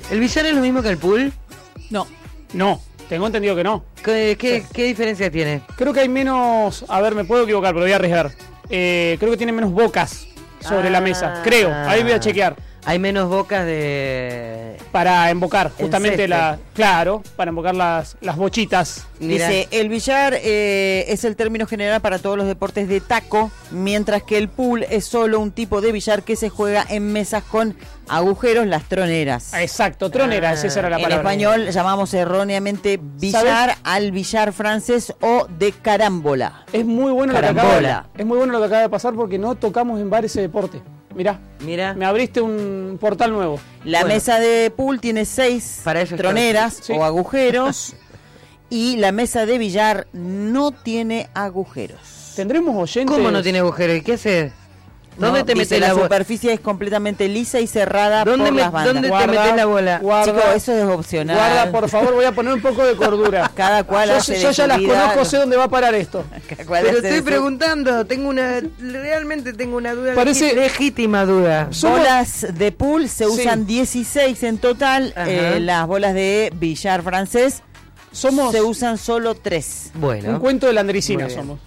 ¿El billar es lo mismo que el pool? No, tengo entendido que no. ¿Qué diferencia tiene? Creo que hay menos... A ver, me puedo equivocar, pero voy a arriesgar. Creo que tiene menos bocas sobre la mesa. Creo, ahí voy a chequear. Hay menos bocas de... Para embocar, justamente césped. Claro, para embocar las bochitas. Mirá. Dice, el billar es el término general para todos los deportes de taco, mientras que el pool es solo un tipo de billar que se juega en mesas con agujeros, las troneras. Exacto, troneras, esa era la En palabra. español llamamos erróneamente billar al billar francés o de carambola. Es muy bueno lo que Carambola. acaba de pasar porque no tocamos en bar ese deporte. Mirá, me abriste un portal nuevo. La mesa de pool tiene 6 troneras Sí. o agujeros y la mesa de billar no tiene agujeros. ¿Tendremos oyentes? ¿Cómo no tiene agujeros? ¿Y qué hace? ¿Dónde te metes la la bola? superficie es completamente lisa y cerrada por las bandas. ¿Dónde te metes la bola? Chicos, eso es opcional. Guarda, por favor, voy a poner un poco de cordura. Cada cual hace de yo ya su las vida conozco, lo- sé dónde va a parar esto. Pero estoy preguntando, realmente tengo una duda, Parece- legítima duda. Bolas de pool se usan 16 en total. Ajá. Las bolas de billar francés Somos se usan solo 3. Bueno. un cuento de la Andresina Muy bien. somos.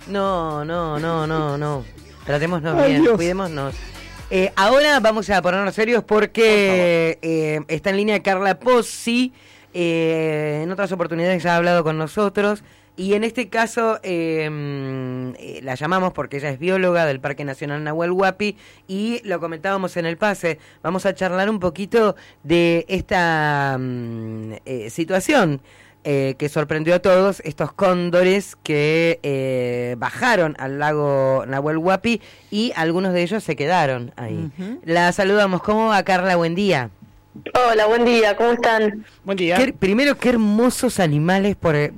No. Tratémonos Ay, bien, Dios. cuidémonos. Ahora vamos a ponernos serios porque está en línea Carla Pozzi. En otras oportunidades ya ha hablado con nosotros. Y en este caso la llamamos porque ella es bióloga del Parque Nacional Nahuel Huapi y lo comentábamos en el pase. Vamos a charlar un poquito de esta situación que sorprendió a todos, estos cóndores que bajaron al lago Nahuel Huapi y algunos de ellos se quedaron ahí. La saludamos. ¿Cómo va, Carla? Buen día. Hola, buen día, ¿cómo están? Buen día. Primero, qué hermosos animales,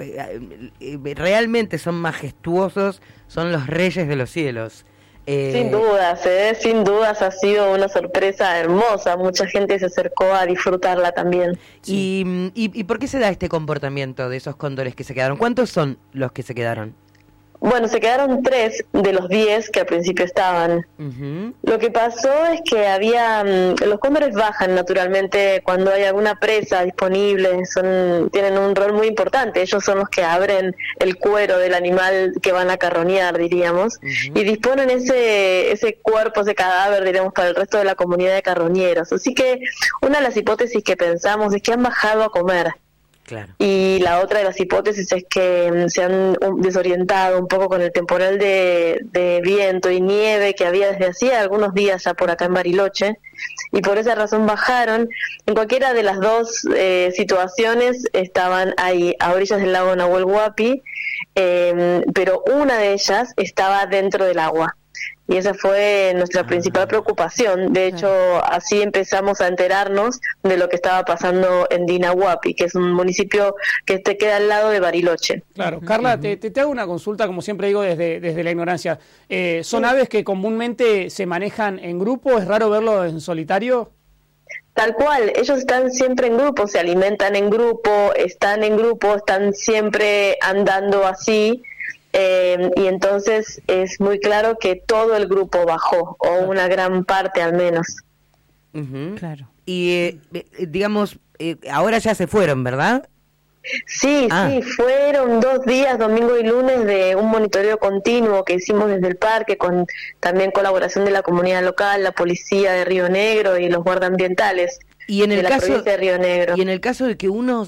realmente son majestuosos, son los reyes de los cielos. Sin dudas ha sido una sorpresa hermosa, mucha gente se acercó a disfrutarla también. ¿Y por qué se da este comportamiento de esos cóndores que se quedaron? ¿Cuántos son los que se quedaron? Bueno, se quedaron 3 de los 10 que al principio estaban. Lo que pasó es que los cóndores bajan naturalmente cuando hay alguna presa disponible, tienen un rol muy importante, ellos son los que abren el cuero del animal que van a carroñar, diríamos, y disponen ese cuerpo, ese cadáver, diríamos, para el resto de la comunidad de carroñeros. Así que una de las hipótesis que pensamos es que han bajado a comer. Claro. Y la otra de las hipótesis es que se han desorientado un poco con el temporal de viento y nieve que había desde hacía algunos días ya por acá en Bariloche, y por esa razón bajaron. En cualquiera de las dos situaciones estaban ahí a orillas del lago Nahuel Huapi, pero una de ellas estaba dentro del agua. Y esa fue nuestra principal preocupación. De hecho, así empezamos a enterarnos de lo que estaba pasando en Dinahuapi, que es un municipio que te queda al lado de Bariloche. Claro, Carla, te hago una consulta, como siempre digo, desde la ignorancia. ¿Son aves que comúnmente se manejan en grupo? ¿Es raro verlo en solitario? Tal cual, ellos están siempre en grupo, se alimentan en grupo, están siempre andando así. Y entonces es muy claro que todo el grupo bajó, o una gran parte al menos. Claro. Y digamos, ahora ya se fueron, ¿verdad? Sí, fueron 2 días, domingo y lunes, de un monitoreo continuo que hicimos desde el parque, con también colaboración de la comunidad local, la policía de Río Negro y los guardaambientales. Y en el de la caso provincia de Río Negro. Y en el caso de que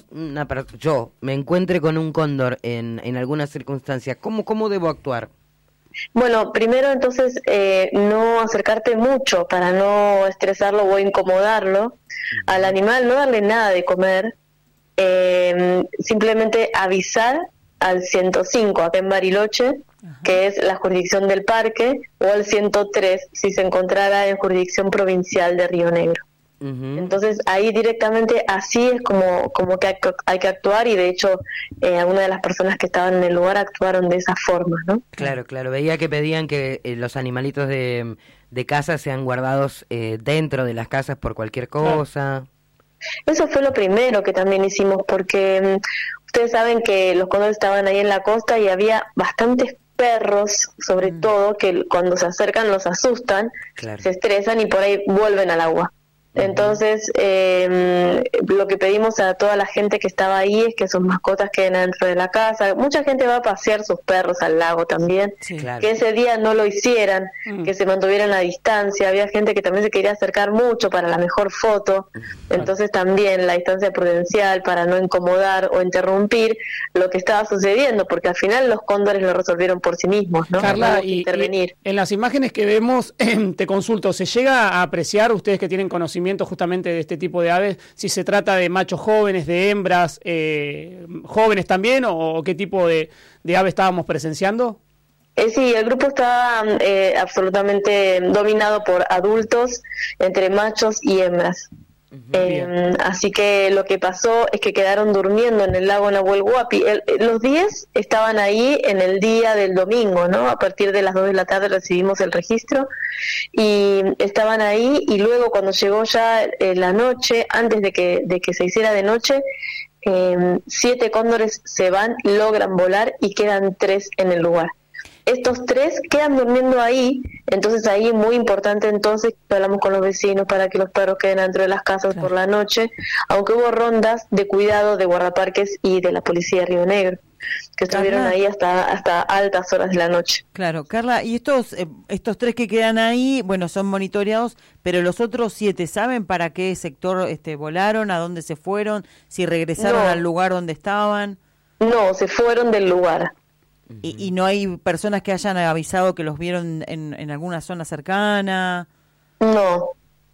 yo me encuentre con un cóndor en alguna circunstancia, ¿cómo debo actuar? Bueno, primero entonces no acercarte mucho para no estresarlo o incomodarlo al animal, no darle nada de comer, simplemente avisar al 105 acá en Bariloche, que es la jurisdicción del parque, o al 103 si se encontrara en jurisdicción provincial de Río Negro. Entonces ahí directamente así es como que hay que actuar, y de hecho algunas de las personas que estaban en el lugar actuaron de esa forma, ¿no? Claro, veía que pedían que los animalitos de casa sean guardados dentro de las casas por cualquier cosa. Eso fue lo primero que también hicimos, porque ustedes saben que los cóndores estaban ahí en la costa y había bastantes perros, sobre todo, que cuando se acercan los asustan, se estresan y por ahí vuelven al agua. Entonces, lo que pedimos a toda la gente que estaba ahí es que sus mascotas queden dentro de la casa. Mucha gente va a pasear sus perros al lago también. Sí, claro. Que ese día no lo hicieran, que se mantuvieran a distancia. Había gente que también se quería acercar mucho para la mejor foto. Entonces también la distancia prudencial para no incomodar o interrumpir lo que estaba sucediendo, porque al final los cóndores lo resolvieron por sí mismos, ¿no? Carla, y en las imágenes que vemos, te consulto, ¿se llega a apreciar, ustedes que tienen conocimiento justamente de este tipo de aves, si se trata de machos jóvenes, de hembras jóvenes también, o qué tipo de ave estábamos presenciando? Sí, el grupo estaba absolutamente dominado por adultos, entre machos y hembras. Así que lo que pasó es que quedaron durmiendo en el lago Nahuel Huapi. Los 10 estaban ahí en el día del domingo, ¿no? A partir de las 2 de la tarde recibimos el registro y estaban ahí, y luego cuando llegó ya la noche, antes de que se hiciera de noche, 7 cóndores se van, logran volar y quedan 3 en el lugar. Estos 3 quedan durmiendo ahí, entonces ahí muy importante entonces hablamos con los vecinos para que los perros queden dentro de las casas por la noche, aunque hubo rondas de cuidado de guardaparques y de la policía de Río Negro, que estuvieron ahí hasta altas horas de la noche. Claro, Carla, y estos 3 que quedan ahí, bueno, son monitoreados, pero los otros 7, ¿saben para qué sector volaron, a dónde se fueron, si regresaron al lugar donde estaban? No, se fueron del lugar. ¿Y no hay personas que hayan avisado que los vieron en alguna zona cercana? No.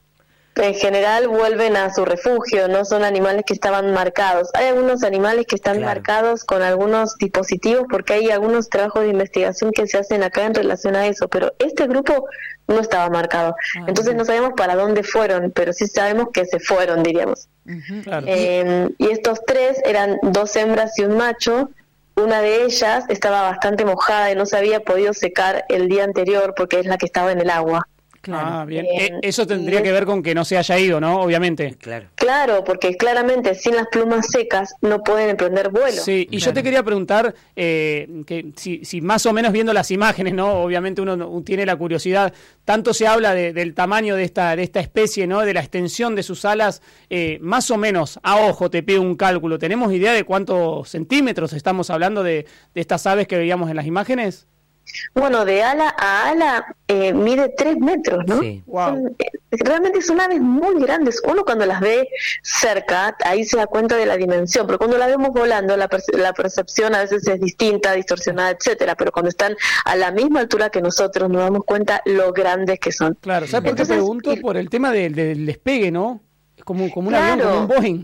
En general vuelven a su refugio, no son animales que estaban marcados. Hay algunos animales que están marcados con algunos dispositivos porque hay algunos trabajos de investigación que se hacen acá en relación a eso, pero este grupo no estaba marcado. Entonces no sabemos para dónde fueron, pero sí sabemos que se fueron, diríamos. Claro. Y estos 3 eran 2 hembras y un macho. Una de ellas estaba bastante mojada y no se había podido secar el día anterior porque es la que estaba en el agua. Claro. Bien. Eso tendría que ver con que no se haya ido, ¿no? Obviamente. Claro, porque claramente sin las plumas secas no pueden emprender vuelo. Sí, y yo te quería preguntar que si más o menos viendo las imágenes, ¿no? Obviamente uno tiene la curiosidad. Tanto se habla del tamaño de esta especie, ¿no? De la extensión de sus alas. Más o menos, a ojo, te pido un cálculo. ¿Tenemos idea de cuántos centímetros estamos hablando de estas aves que veíamos en las imágenes? Bueno, de ala a ala mide 3 metros, ¿no? Sí. Wow. Realmente son aves muy grandes. Uno cuando las ve cerca, ahí se da cuenta de la dimensión, pero cuando las vemos volando, la percepción a veces es distinta, distorsionada, etcétera, pero cuando están a la misma altura que nosotros nos damos cuenta lo grandes que son. Claro, ¿sabes por qué pregunto? Por el tema del despegue, ¿no? Es como un avión, como un Boeing.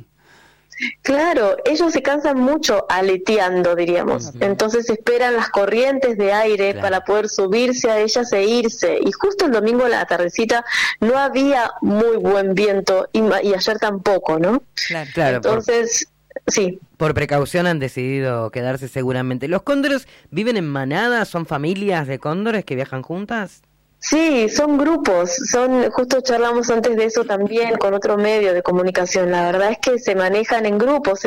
Claro, ellos se cansan mucho aleteando, diríamos. Entonces esperan las corrientes de aire para poder subirse a ellas e irse. Y justo el domingo a la tardecita no había muy buen viento y ayer tampoco, ¿no? Claro. Entonces, sí. Por precaución han decidido quedarse seguramente. ¿Los cóndores viven en manadas? ¿Son familias de cóndores que viajan juntas? Sí, son grupos, justo charlamos antes de eso también con otro medio de comunicación. La verdad es que se manejan en grupos,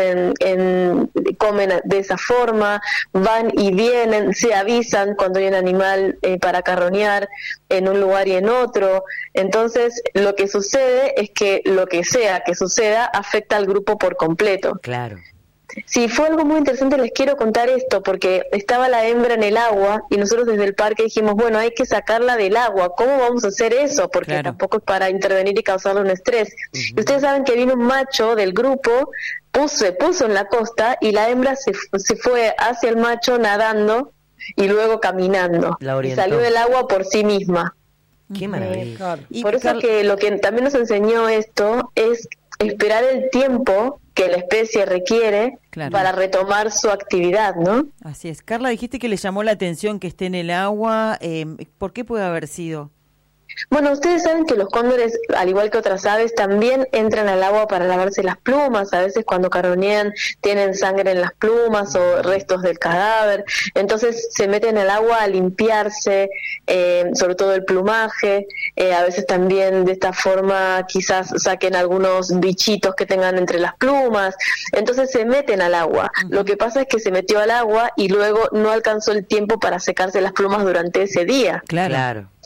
comen de esa forma, van y vienen, se avisan cuando hay un animal para carroñar en un lugar y en otro. Entonces, lo que sucede es que lo que sea que suceda afecta al grupo por completo. Claro. Sí, fue algo muy interesante, les quiero contar esto, porque estaba la hembra en el agua y nosotros desde el parque dijimos, bueno, hay que sacarla del agua, ¿cómo vamos a hacer eso? Porque tampoco es para intervenir y causarle un estrés. Y ustedes saben que vino un macho del grupo, se puso en la costa y la hembra se fue hacia el macho nadando y luego caminando. Y salió del agua por sí misma. ¡Qué maravilla! Por eso que lo que también nos enseñó esto es esperar el tiempo que la especie requiere para retomar su actividad, ¿no? Así es. Carla, dijiste que le llamó la atención que esté en el agua. ¿Por qué puede haber sido? Bueno, ustedes saben que los cóndores, al igual que otras aves, también entran al agua para lavarse las plumas. A veces cuando carroñean tienen sangre en las plumas o restos del cadáver. Entonces se meten al agua a limpiarse, sobre todo el plumaje. A veces también de esta forma quizás saquen algunos bichitos que tengan entre las plumas. Entonces se meten al agua. Lo que pasa es que se metió al agua y luego no alcanzó el tiempo para secarse las plumas durante ese día. Claro.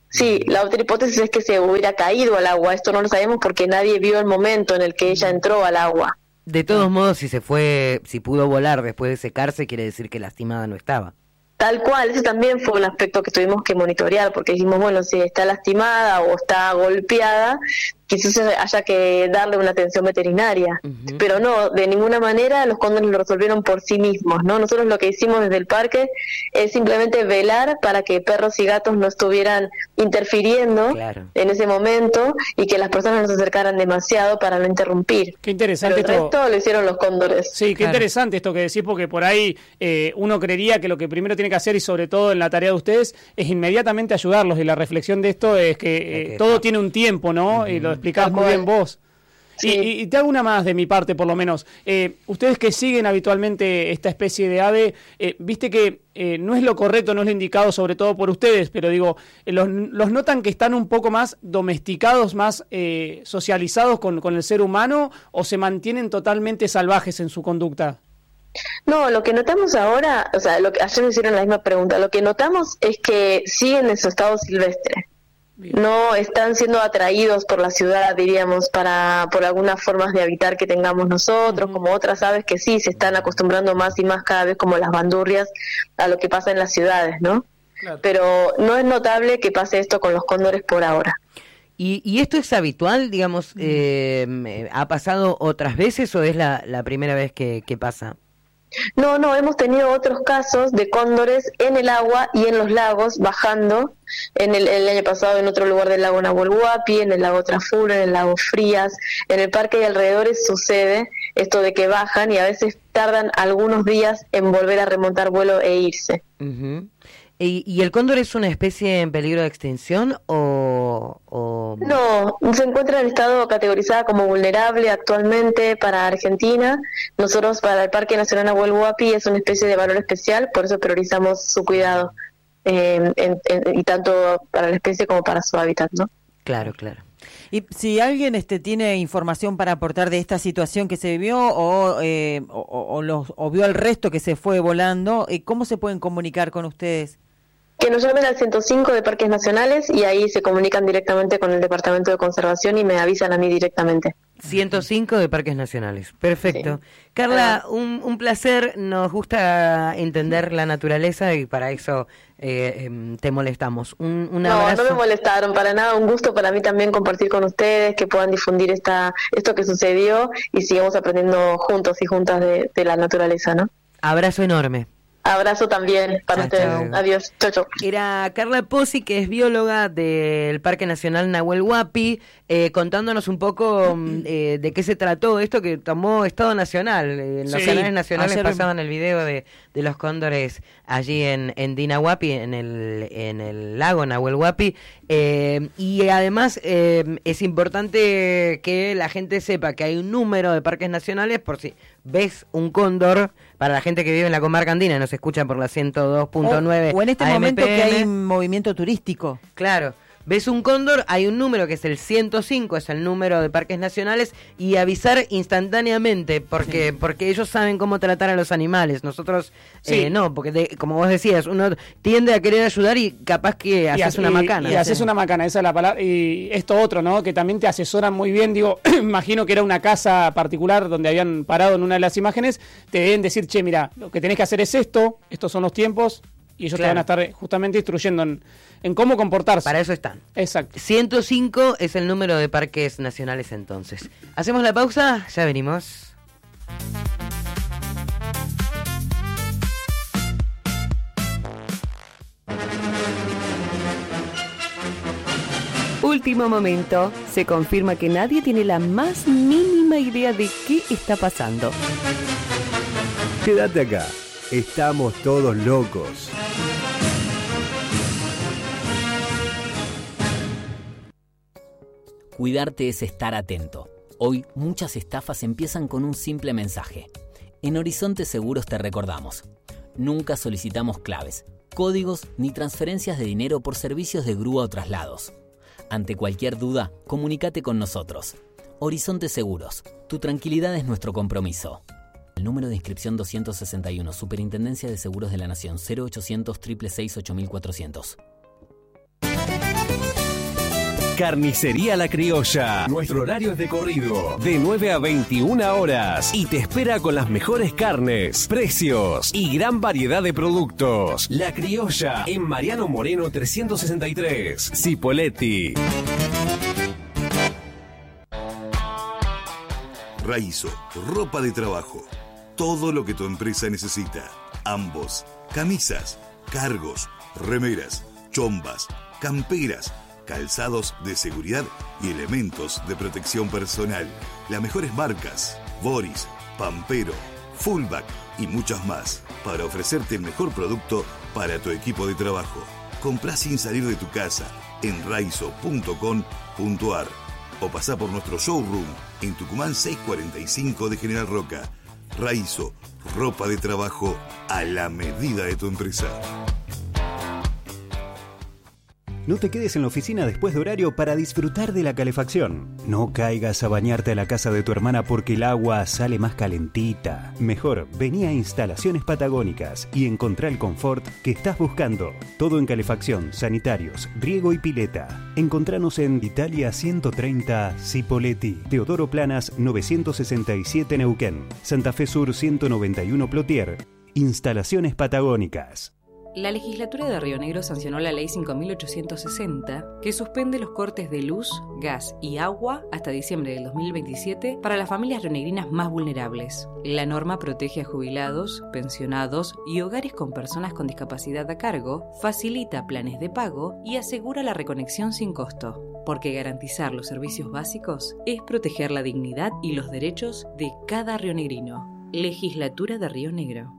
Sí, la otra hipótesis es que se hubiera caído al agua. Esto no lo sabemos porque nadie vio el momento en el que ella entró al agua. De todos modos, si pudo volar después de secarse, quiere decir que lastimada no estaba. Tal cual, ese también fue un aspecto que tuvimos que monitorear, porque dijimos, bueno, si está lastimada o está golpeada, quizás haya que darle una atención veterinaria. Uh-huh. Pero no, de ninguna manera los cóndores lo resolvieron por sí mismos, ¿no? Nosotros lo que hicimos desde el parque es simplemente velar para que perros y gatos no estuvieran interfiriendo en ese momento y que las personas no se acercaran demasiado para no interrumpir. Qué interesante Pero el resto lo hicieron los cóndores. Sí, qué interesante esto que decís, porque por ahí uno creería que lo que primero tiene que hacer, y sobre todo en la tarea de ustedes, es inmediatamente ayudarlos, y la reflexión de esto es que todo tiene un tiempo, ¿no? Y lo explicás muy bien vos. Sí. Y te hago una más de mi parte, por lo menos. Ustedes que siguen habitualmente esta especie de ave, viste que no es lo correcto, no es lo indicado, sobre todo por ustedes, pero digo, los notan que están un poco más domesticados, más socializados con el ser humano, o se mantienen totalmente salvajes en su conducta. No, lo que notamos ahora, o sea, ayer me hicieron la misma pregunta, lo que notamos es que siguen en su estado silvestre. Bien. No están siendo atraídos por la ciudad, diríamos, por algunas formas de habitar que tengamos nosotros, como otras aves que sí se están acostumbrando más y más cada vez, como las bandurrias, a lo que pasa en las ciudades, ¿no? Claro. Pero no es notable que pase esto con los cóndores por ahora. ¿Y esto es habitual, digamos, ha pasado otras veces o es la primera vez que pasa? No, hemos tenido otros casos de cóndores en el agua y en los lagos bajando. El año pasado en otro lugar del lago Nahuel Huapi, en el lago Trafuro, en el lago Frías, en el parque de alrededores sucede esto de que bajan y a veces tardan algunos días en volver a remontar vuelo e irse. Uh-huh. ¿Y el cóndor es una especie en peligro de extinción o...? No, se encuentra en estado categorizada como vulnerable actualmente para Argentina. Nosotros para el Parque Nacional Nahuel Huapi es una especie de valor especial, por eso priorizamos su cuidado, y tanto para la especie como para su hábitat, ¿no? Claro. Y si alguien tiene información para aportar de esta situación que se vivió o vio al resto que se fue volando, ¿cómo se pueden comunicar con ustedes? Que nos llamen al 105 de Parques Nacionales y ahí se comunican directamente con el Departamento de Conservación y me avisan a mí directamente. 105 de Parques Nacionales, perfecto. Sí. Carla, un placer, nos gusta entender la naturaleza y para eso te molestamos. Un abrazo. No me molestaron para nada, un gusto para mí también compartir con ustedes, que puedan difundir esto que sucedió y sigamos aprendiendo juntos y juntas de la naturaleza, ¿no? Abrazo enorme. Abrazo también para ustedes. Chao. Adiós. Chau. Era Carla Pozzi, que es bióloga del Parque Nacional Nahuel Huapi, contándonos un poco de qué se trató esto que tomó Estado Nacional. En los canales nacionales pasaban el video de los cóndores allí en Dina Huapi, en el lago Nahuel Huapi. Y además es importante que la gente sepa que hay un número de parques nacionales por si ves un cóndor. Para la gente que vive en la comarca andina, nos escuchan por la 102.9 o en este momento que hay un movimiento turístico. Claro, ves un cóndor, hay un número que es el 105, es el número de parques nacionales, y avisar instantáneamente, porque ellos saben cómo tratar a los animales. Nosotros no, porque como vos decías, uno tiende a querer ayudar y capaz que haces una macana. Y haces una macana, esa es la palabra. Y esto otro, ¿no? Que también te asesoran muy bien. Digo, imagino que era una casa particular donde habían parado en una de las imágenes, te deben decir, che, mira, lo que tenés que hacer es estos son los tiempos, y ellos te van a estar justamente instruyendo en cómo comportarse. Para eso están. Exacto. 105 es el número de parques nacionales entonces. Hacemos la pausa, ya venimos. Último momento. Se confirma que nadie tiene la más mínima idea de qué está pasando. Quédate acá. Estamos todos locos. Cuidarte es estar atento. Hoy muchas estafas empiezan con un simple mensaje. En Horizonte Seguros te recordamos: nunca solicitamos claves, códigos ni transferencias de dinero por servicios de grúa o traslados. Ante cualquier duda, comunícate con nosotros. Horizonte Seguros, tu tranquilidad es nuestro compromiso. El número de inscripción 261, Superintendencia de Seguros de la Nación, 0800 666 8400. Carnicería La Criolla. Nuestro horario es de corrido, de 9 a 21 horas. Y te espera con las mejores carnes, precios y gran variedad de productos. La Criolla, en Mariano Moreno 363, Cipolletti. Raizo, ropa de trabajo. Todo lo que tu empresa necesita. Ambos, camisas, cargos, remeras, chombas, camperas, calzados de seguridad y elementos de protección personal. Las mejores marcas, Boris, Pampero, Fullback y muchas más, para ofrecerte el mejor producto para tu equipo de trabajo. Comprá sin salir de tu casa en raizo.com.ar o pasá por nuestro showroom en Tucumán 645 de General Roca. Raizo, ropa de trabajo a la medida de tu empresa. No te quedes en la oficina después de horario para disfrutar de la calefacción. No caigas a bañarte a la casa de tu hermana porque el agua sale más calentita. Mejor, vení a Instalaciones Patagónicas y encontrá el confort que estás buscando. Todo en calefacción, sanitarios, riego y pileta. Encontranos en Italia 130 Cipolletti, Teodoro Planas 967 Neuquén, Santa Fe Sur 191 Plotier. Instalaciones Patagónicas. La legislatura de Río Negro sancionó la Ley 5860, que suspende los cortes de luz, gas y agua hasta diciembre del 2027 para las familias rionegrinas más vulnerables. La norma protege a jubilados, pensionados y hogares con personas con discapacidad a cargo, facilita planes de pago y asegura la reconexión sin costo, porque garantizar los servicios básicos es proteger la dignidad y los derechos de cada rionegrino. Legislatura de Río Negro.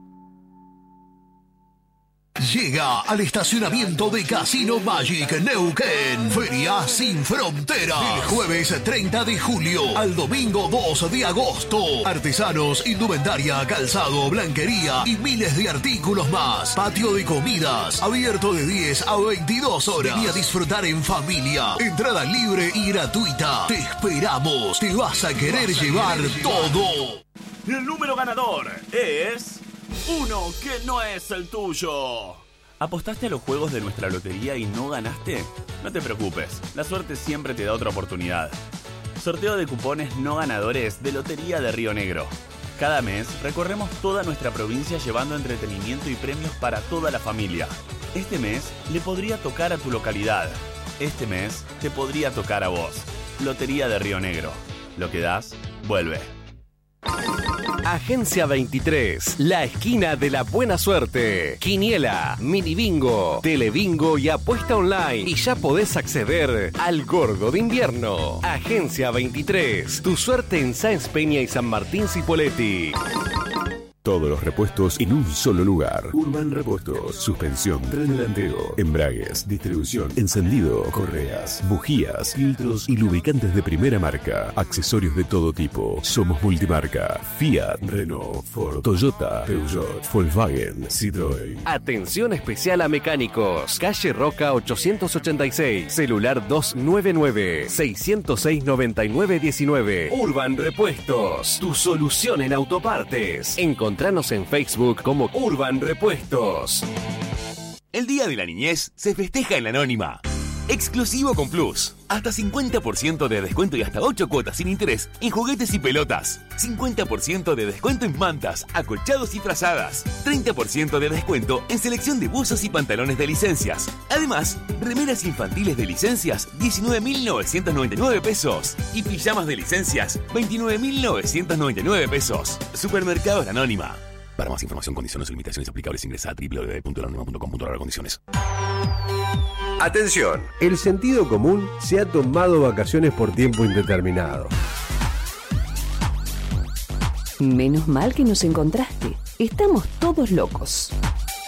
Llega al estacionamiento de Casino Magic Neuquén. Feria sin fronteras. El jueves 30 de julio al domingo 2 de agosto. Artesanos, indumentaria, calzado, blanquería y miles de artículos más. Patio de comidas, abierto de 10 a 22 horas. Vení a disfrutar en familia. Entrada libre y gratuita. Te esperamos. Te vas a querer llevar todo. El número ganador es... uno que no es el tuyo. ¿Apostaste a los juegos de nuestra lotería y no ganaste? No te preocupes, la suerte siempre te da otra oportunidad. Sorteo de cupones no ganadores de Lotería de Río Negro. Cada mes recorremos toda nuestra provincia llevando entretenimiento y premios para toda la familia. Este mes le podría tocar a tu localidad. Este mes te podría tocar a vos. Lotería de Río Negro. Lo que das, vuelve. Agencia 23, la esquina de la buena suerte. Quiniela, mini bingo, telebingo y apuesta online. Y ya podés acceder al Gordo de Invierno. Agencia 23, tu suerte en Sáenz Peña y San Martín Cipolletti. Todos los repuestos en un solo lugar. Urban Repuestos. Suspensión, tren delantero, embragues, distribución, encendido, correas, bujías, filtros y lubricantes de primera marca. Accesorios de todo tipo. Somos multimarca. Fiat, Renault, Ford, Toyota, Peugeot, Volkswagen, Citroën. Atención especial a mecánicos. Calle Roca 886. Celular 299-606-9919. Urban Repuestos. Tu solución en autopartes. Encontranos en Facebook como Urban Repuestos. El Día de la Niñez se festeja en La Anónima. Exclusivo con Plus. Hasta 50% de descuento y hasta 8 cuotas sin interés en juguetes y pelotas. 50% de descuento en mantas, acolchados y frazadas. 30% de descuento en selección de buzos y pantalones de licencias. Además, remeras infantiles de licencias, 19.999 pesos. Y pijamas de licencias, 29.999 pesos. Supermercados La Anónima. Para más información, condiciones y limitaciones aplicables, ingresa a www.lanónima.com.ar. Condiciones. Atención, el sentido común se ha tomado vacaciones por tiempo indeterminado. Menos mal que nos encontraste. Estamos todos locos.